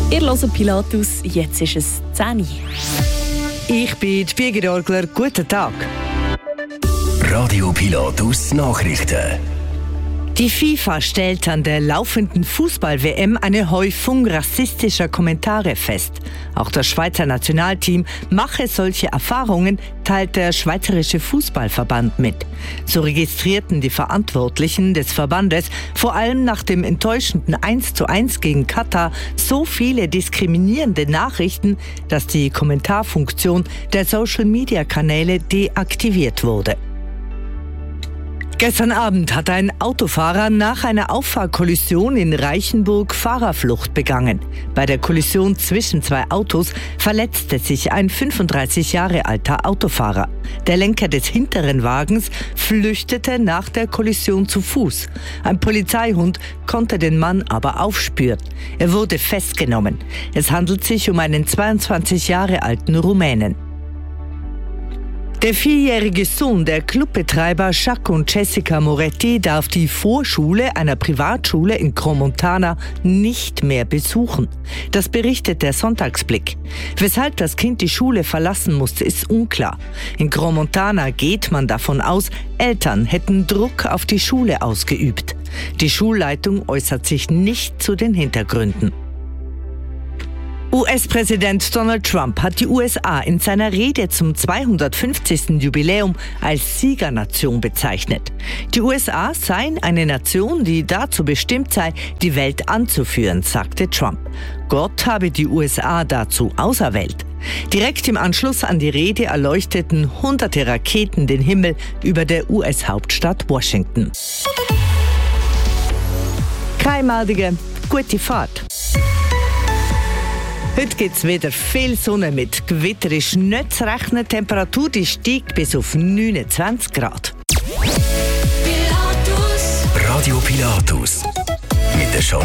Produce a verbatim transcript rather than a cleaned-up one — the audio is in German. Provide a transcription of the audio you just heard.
Ihr hört Pilatus, jetzt ist es zehn Uhr. Ich bin die Birgit Orgler. Guten Tag. Radio Pilatus Nachrichten. Die FIFA stellt an der laufenden Fußball-W M eine Häufung rassistischer Kommentare fest. Auch das Schweizer Nationalteam mache solche Erfahrungen, teilt der Schweizerische Fußballverband mit. So registrierten die Verantwortlichen des Verbandes vor allem nach dem enttäuschenden eins zu eins gegen Katar so viele diskriminierende Nachrichten, dass die Kommentarfunktion der Social-Media-Kanäle deaktiviert wurde. Gestern Abend hat ein Autofahrer nach einer Auffahrkollision in Reichenburg Fahrerflucht begangen. Bei der Kollision zwischen zwei Autos verletzte sich ein fünfunddreißig Jahre alter Autofahrer. Der Lenker des hinteren Wagens flüchtete nach der Kollision zu Fuß. Ein Polizeihund konnte den Mann aber aufspüren. Er wurde festgenommen. Es handelt sich um einen zweiundzwanzig Jahre alten Rumänen. Der vierjährige Sohn der Clubbetreiber Jacques und Jessica Moretti darf die Vorschule einer Privatschule in Crans-Montana nicht mehr besuchen. Das berichtet der Sonntagsblick. Weshalb das Kind die Schule verlassen musste, ist unklar. In Crans-Montana geht man davon aus, Eltern hätten Druck auf die Schule ausgeübt. Die Schulleitung äußert sich nicht zu den Hintergründen. U S-Präsident Donald Trump hat die U S A in seiner Rede zum zweihundertfünfzigsten Jubiläum als Siegernation bezeichnet. Die U S A seien eine Nation, die dazu bestimmt sei, die Welt anzuführen, sagte Trump. Gott habe die U S A dazu auserwählt. Direkt im Anschluss an die Rede erleuchteten hunderte Raketen den Himmel über der U S-Hauptstadt Washington. Keimadige, gute Fahrt. Heute gibt es wieder viel Sonne mit Gewitter. Ist nicht zu rechnen. Die Temperatur die steigt bis auf neunundzwanzig Grad. Radio Pilatus.